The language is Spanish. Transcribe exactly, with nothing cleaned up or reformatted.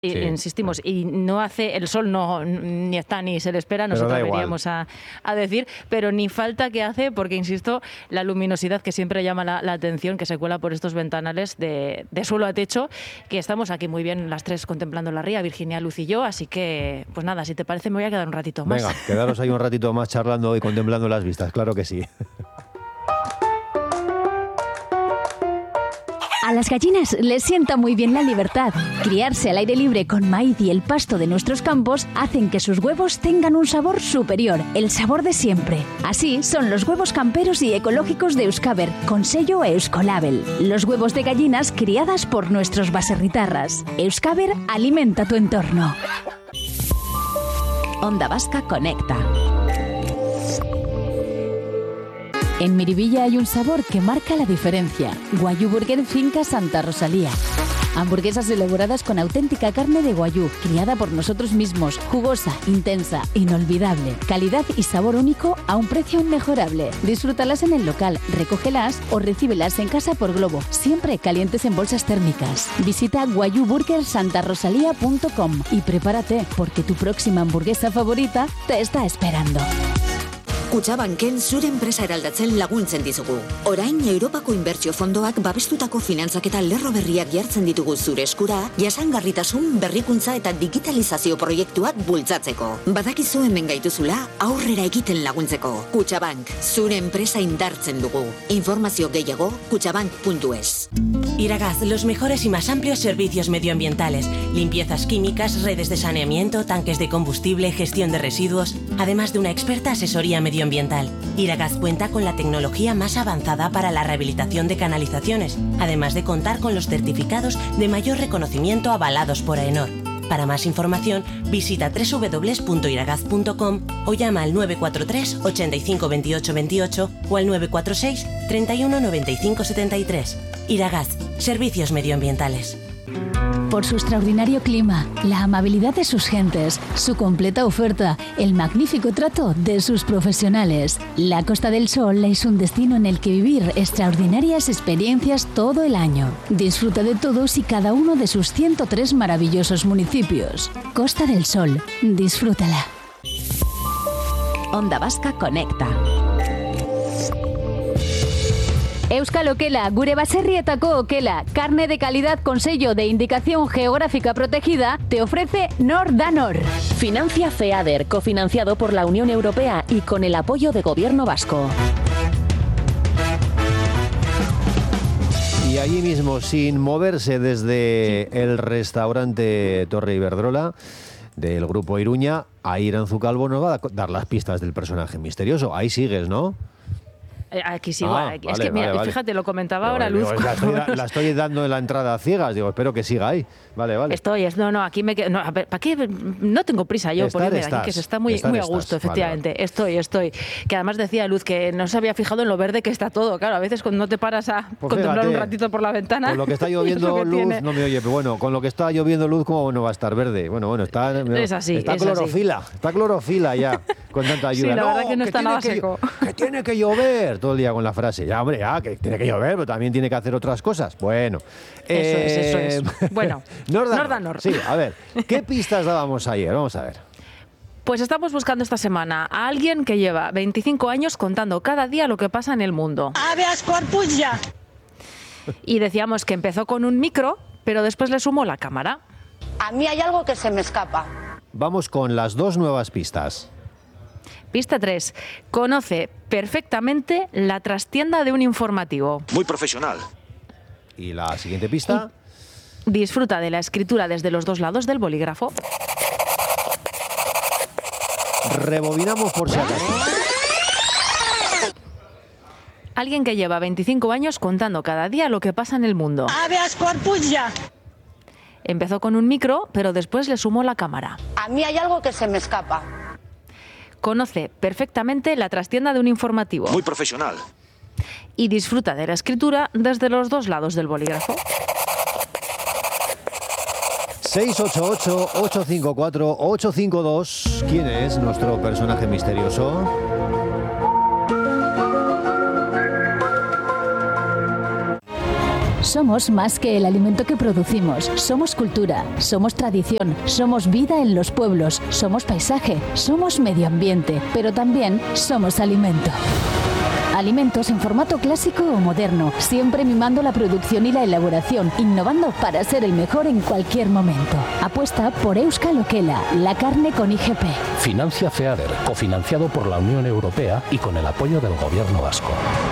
Sí. Insistimos, y no hace, el sol no ni está ni se le espera, nos atreveríamos a, a decir, pero ni falta que hace, porque insisto, la luminosidad que siempre llama la, la atención, que se cuela por estos ventanales de, de suelo a techo, que estamos aquí muy bien las tres contemplando la ría, Virginia, Luz y yo, así que, pues nada, si te parece me voy a quedar un ratito más. Venga, quedaros ahí un ratito más charlando y contemplando las vistas, claro que sí. A las gallinas les sienta muy bien la libertad. Criarse al aire libre con maíz y el pasto de nuestros campos hacen que sus huevos tengan un sabor superior, el sabor de siempre. Así son los huevos camperos y ecológicos de Euskaber, con sello Euskolabel. Los huevos de gallinas criadas por nuestros baserritarras. Euskaber alimenta tu entorno. Onda Vasca conecta. En Miribilla hay un sabor que marca la diferencia. Guayú Burger Finca Santa Rosalía. Hamburguesas elaboradas con auténtica carne de guayú, criada por nosotros mismos, jugosa, intensa, inolvidable. Calidad y sabor único a un precio inmejorable. Disfrútalas en el local, recógelas o recíbelas en casa por globo, siempre calientes en bolsas térmicas. Visita guayú burger santa rosalía punto com y prepárate, porque tu próxima hamburguesa favorita te está esperando. Kutxabanken zure enpresa eraldatzen laguntzen dizugu. Orain Europako Inbertsio Fondoak babestutako finantzaketa lerro berriak jartzen ditugu zure eskura, jasangarritasun, berrikuntza eta digitalizazio proiektuak bultzatzeko. Badakizu hemen gaituzula, aurrera egiten laguntzeko. Kutxabank, zure enpresa indartzen dugu. Informazio gehiago, kutxabank puntu es. Iragaz, los mejores y más amplios servicios medioambientales. Limpiezas químicas, redes de saneamiento, tanques de combustible, gestión de residuos, además de una experta asesoría medioambiental. Iragaz cuenta con la tecnología más avanzada para la rehabilitación de canalizaciones, además de contar con los certificados de mayor reconocimiento avalados por AENOR. Para más información, visita doble u doble u doble u punto iragaz punto com o llama al nueve cuatro tres, ochenta y cinco, veintiocho veintiocho o al nueve cuatro seis, treinta y uno, noventa y cinco, setenta y tres. Iragaz, servicios medioambientales. Por su extraordinario clima, la amabilidad de sus gentes, su completa oferta, el magnífico trato de sus profesionales. La Costa del Sol es un destino en el que vivir extraordinarias experiencias todo el año. Disfruta de todos y cada uno de sus ciento tres maravillosos municipios. Costa del Sol, disfrútala. Onda Vasca conecta. Euskal Okela, gure baserrietako okela, carne de calidad con sello de indicación geográfica protegida, te ofrece Nor da Nor. Financia FEADER, cofinanciado por la Unión Europea y con el apoyo de Gobierno Vasco. Y allí mismo, sin moverse desde el restaurante Torre Iberdrola del Grupo Iruña, Airantzu Calvo nos va a dar las pistas del personaje misterioso. Ahí sigues, ¿no? Aquí sigo. Ah, es vale, que, mira, vale, vale. fíjate, lo comentaba Pero, ahora digo, Luz. La estoy, la estoy dando en la entrada a ciegas, digo, espero que siga ahí. Vale, vale. Estoy, es, no, no, aquí me quedo. No, a ver, ¿para qué? No tengo prisa yo Estar por irme estás, aquí, que se está muy, estar muy a estás. gusto, efectivamente. Vale, vale. Estoy, estoy. Que además decía Luz que no se había fijado en lo verde que está todo. Claro, a veces cuando no te paras a Pues contemplar fíjate, un ratito por la ventana. Con lo que está lloviendo lo que Luz, tiene. no me oye, pero bueno, con lo que está lloviendo Luz, ¿cómo no va a estar verde? Bueno, bueno, está. Es así, Está es clorofila, así. está clorofila ya, con tanta ayuda. Sí, la no, verdad que no está tiene nada que, seco. Que tiene que llover todo el día con la frase. Ya, hombre, ya, que tiene que llover, pero también tiene que hacer otras cosas. Bueno. Eso eh, es, eso es. Bueno, Nor da Nor da Nor. Nor. Sí, a ver, ¿qué pistas dábamos ayer? Vamos a ver. Pues estamos buscando esta semana a alguien que lleva veinticinco años contando cada día lo que pasa en el mundo. ¡Habeas corpus ya! Y decíamos que empezó con un micro, pero después le sumó la cámara. A mí hay algo que se me escapa. Vamos con las dos nuevas pistas. Pista tres. Conoce perfectamente la trastienda de un informativo. Muy profesional. Y la siguiente pista. Disfruta de la escritura desde los dos lados del bolígrafo. Rebobinamos por si acaso. Alguien que lleva veinticinco años contando cada día lo que pasa en el mundo. ¡Habeas corpus ya! Empezó con un micro, pero después le sumó la cámara. A mí hay algo que se me escapa. Conoce perfectamente la trastienda de un informativo. Muy profesional. Y disfruta de la escritura desde los dos lados del bolígrafo. seis ocho ocho, ocho cinco cuatro, ocho cinco dos. ¿Quién es nuestro personaje misterioso? Somos más que el alimento que producimos. Somos cultura, somos tradición, somos vida en los pueblos, somos paisaje, somos medio ambiente, pero también somos alimento. Alimentos en formato clásico o moderno, siempre mimando la producción y la elaboración, innovando para ser el mejor en cualquier momento. Apuesta por Euskal Okela, la carne con I G P. Financia FEADER, cofinanciado por la Unión Europea y con el apoyo del Gobierno vasco.